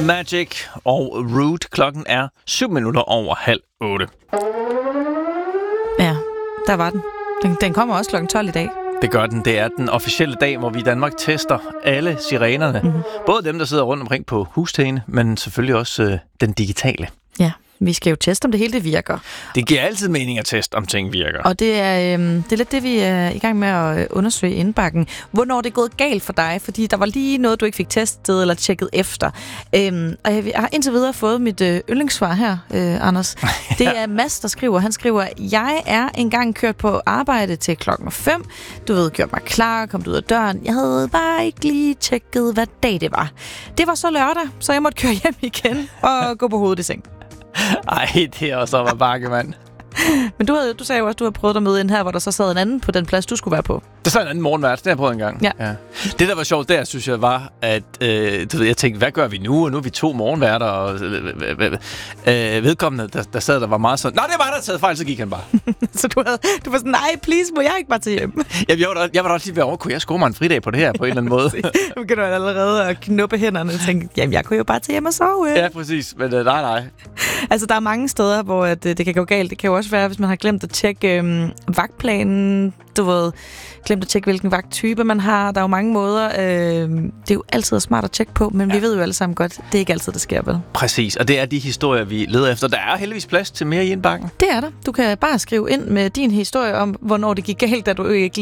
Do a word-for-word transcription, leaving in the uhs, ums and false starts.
Magic og Root. Klokken er syv minutter over halv otte. Ja, der var den. Den, den kommer også klokken tolv i dag. Det gør den. Det er den officielle dag, hvor vi i Danmark tester alle sirenerne. Mm-hmm. Både dem, der sidder rundt omkring på hustagene, men selvfølgelig også øh, den digitale. Ja, vi skal jo teste, om det hele det virker. Det giver altid mening at teste, om ting virker. Og det er, øhm, det er lidt det, vi er i gang med at undersøge indbakken. Hvornår det er gået galt for dig? Fordi der var lige noget, du ikke fik testet eller tjekket efter. Øhm, og jeg har indtil videre fået mit øh, yndlingssvar her, øh, Anders. Det er Mads, der skriver. Han skriver, jeg er engang kørt på arbejde til klokken fem. Du ved, gjort mig klar, kom ud af døren. Jeg havde bare ikke lige tjekket, hvad dag det var. Det var så lørdag, så jeg måtte køre hjem igen og gå på hovedet i seng. Ej, det er også op ad bakke, mand. Men du, havde, du sagde jo også, at du har prøvet at møde ind her, hvor der så sad en anden på den plads, du skulle være på. Der sad en anden morgenvært, det har jeg prøvet en gang. Ja. Ja. Det, der var sjovt der, synes jeg, var, at øh, du ved, jeg tænkte, hvad gør vi nu? Og nu er vi to morgenværter, og øh, øh, vedkommende, der, der sad der, var meget sådan, nej, det var der taget fejl, så gik han bare. Så du, havde, du var sådan, nej, please, må jeg ikke bare til hjem? Jamen, jeg var da, jeg var da også lige ved over, kunne jeg score mig en fridag på det her, på en eller anden måde? Nu kan du allerede at knuppe hænderne og tænke, jamen, jeg kunne jo bare til hjem og sove. Ja, præcis, men øh, nej, nej. Altså, der er mange steder, hvor at, det kan gå galt. Det kan jo også være, hvis man har glemt at tjekke øhm, vagtplanen, du ved, glemt at tjekke, hvilken vagttype man har. Der er jo mange måder. Øh, det er jo altid smart at tjekke på, men ja. Vi ved jo alle sammen godt, det er ikke altid, det sker, vel? Præcis, og det er de historier, vi leder efter. Der er heldigvis plads til mere i indbakken. Det er der. Du kan bare skrive ind med din historie om, hvornår det gik galt, da du ikke